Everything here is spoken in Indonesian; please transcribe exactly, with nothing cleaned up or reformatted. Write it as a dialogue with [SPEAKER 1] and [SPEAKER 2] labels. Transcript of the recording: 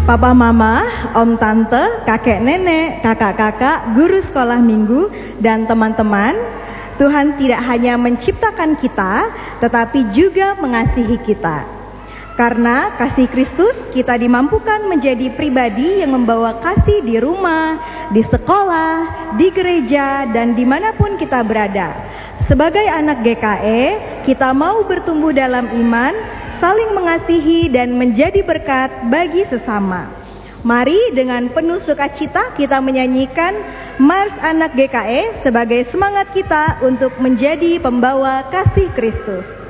[SPEAKER 1] Papa mama, om tante, kakek nenek, kakak-kakak, guru sekolah minggu, dan teman-teman, Tuhan tidak hanya menciptakan kita, tetapi juga mengasihi kita. Karena kasih Kristus, kita dimampukan menjadi pribadi yang membawa kasih di rumah, di sekolah, di gereja, dan dimanapun kita berada. Sebagai anak G K E, kita mau bertumbuh dalam iman, saling mengasihi dan menjadi berkat bagi sesama. Mari dengan penuh sukacita kita menyanyikan Mars Anak G K E sebagai semangat kita untuk menjadi pembawa kasih Kristus.